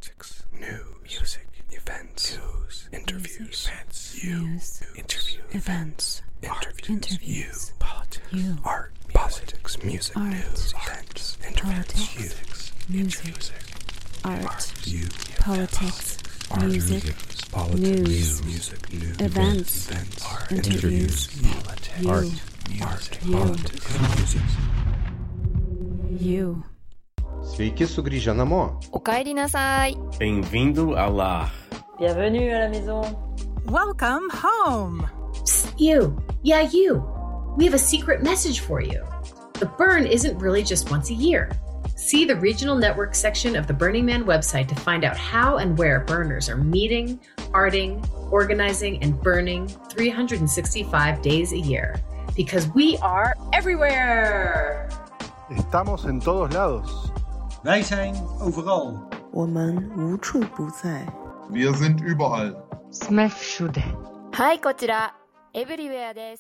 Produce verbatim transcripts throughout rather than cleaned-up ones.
politics, news, music, events, news, interviews, events, you, news, interviews, events, interviews, interviews, you, politics, you, art, politics, music, art, news, events, interviews, politics, music, art, you, politics, music, news, music, news, events, art, interviews, politics, art, politics, music, you. Sveiki sugrįžę namo. おかえりなさい. Bem-vindo ao lar. Bienvenue à la maison. Welcome home. Psst, you. Yeah, you. We have a secret message for you. The burn isn't really just once a year. See the regional network section of the Burning Man website to find out how and where burners are meeting, arting, organizing, and burning three hundred sixty-five days a year. Because we are everywhere! Estamos en todos lados. Wij zijn overal. 我们无处不在. Wir sind überall. sme všude. はい、こちら Everywhere です.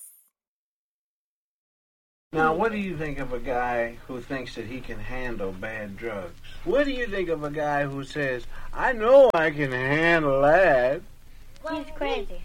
Now, what do you think of a guy who thinks that he can handle bad drugs? What do you think of a guy who says, I know I can handle that? He's crazy.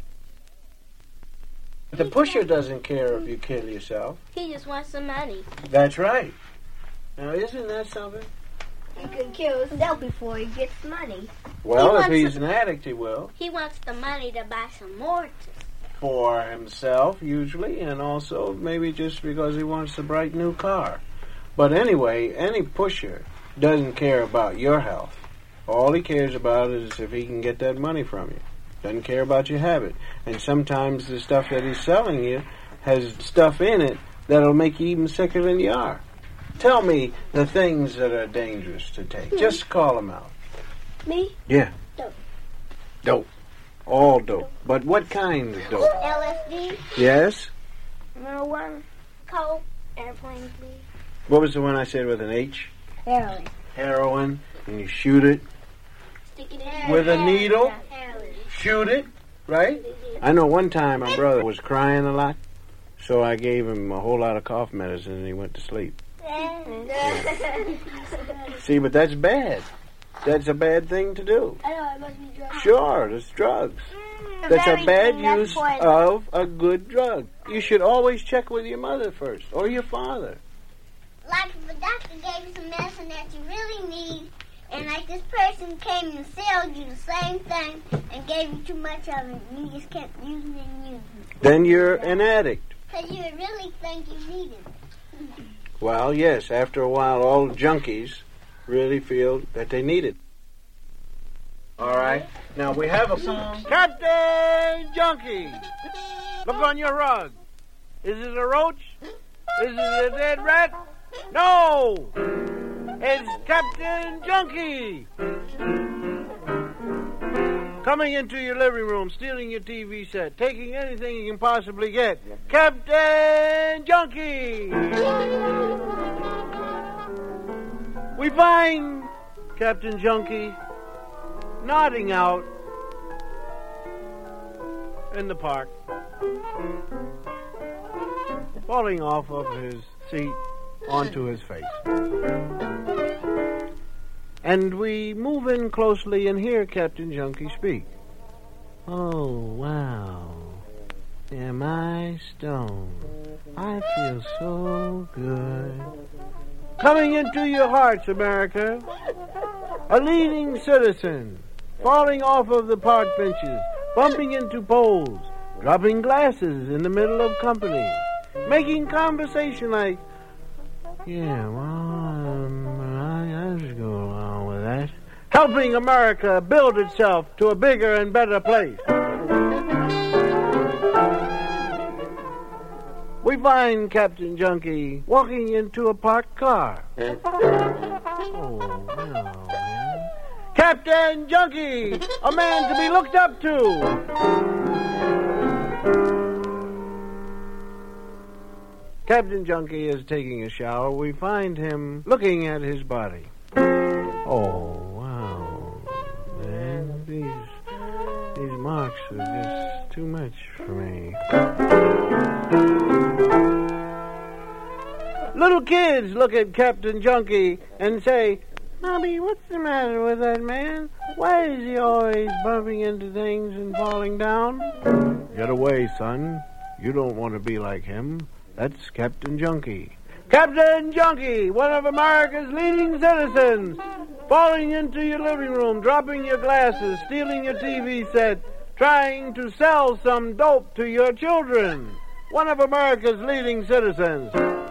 The pusher doesn't care if you kill yourself. He just wants some money. That's right. Now, isn't that something? He could kill himself before he gets money. Well, he if he's an addict, he will. He wants the money to buy some more. For himself, usually, and also maybe just because he wants the bright new car. But anyway, any pusher doesn't care about your health. All he cares about is if he can get that money from you. Doesn't care about your habit. And sometimes the stuff that he's selling you has stuff in it that'll make you even sicker than you are. Tell me the things that are dangerous to take. Hmm. Just call them out. Me? Yeah. Dope. Dope. All dope. But what kind of dope? L S D. Yes? Marijuana. Coke. Airplane, please. What was the one I said with an H? Heroin. Heroin. And you shoot it. Stick it in. With a needle. Heroin. Shoot it. Right? I know one time my brother was crying a lot, so I gave him a whole lot of cough medicine and he went to sleep. Yeah. See, but that's bad. That's a bad thing to do. I know, it must be drugs. Sure, it's drugs. Mm, that's a bad use of a good drug. You should always check with your mother first, or your father. Like if a doctor gave you some medicine that you really need, and like this person came and sold you the same thing and gave you too much of it, and you just kept using it and using it. Then you're an addict. Because you really think you need it. Well, yes, after a while, all junkies really feel that they need it. All right. Now, we have a song. Captain Junkie! Look on your rug. Is it a roach? Is it a dead rat? No! It's Captain Junkie! Coming into your living room, stealing your T V set, taking anything you can possibly get. Captain Junkie! We find Captain Junkie nodding out in the park, falling off of his seat onto his face. And we move in closely and hear Captain Junkie speak. Oh, wow. Am I stoned? I feel so good. Coming into your hearts, America, a leading citizen, falling off of the park benches, bumping into poles, dropping glasses in the middle of company, making conversation like, yeah, well, um, I, I just go along with that. Helping America build itself to a bigger and better place. We find Captain Junkie walking into a parked car. Oh, no, man. Captain Junkie, a man to be looked up to. Captain Junkie is taking a shower. We find him looking at his body. Oh, wow, man. These, these marks are just too much for me. Little kids look at Captain Junkie and say, Bobby, what's the matter with that man? Why is he always bumping into things and falling down? Get away, son. You don't want to be like him. That's Captain Junkie. Captain Junkie, one of America's leading citizens, falling into your living room, dropping your glasses, stealing your T V set, trying to sell some dope to your children. One of America's leading citizens.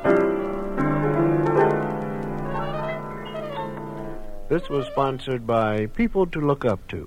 This was sponsored by People to Look Up To.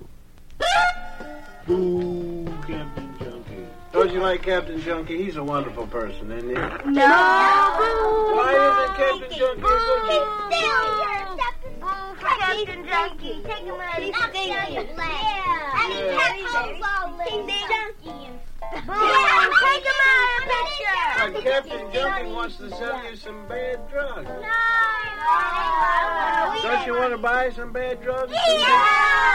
Ooh, Captain Junkie. Don't you like Captain Junkie? He's a wonderful person, isn't he? No! Why isn't Captain Junkie a good one? He's still here, Captain Junkie. Take him out of the stinky. Yeah. And he kept holes all lit. Junkie and stuff. Take him out of the picture. But Captain Junkie wants to sell you some bad drugs. No! Don't you want to buy some bad drugs? Yeah!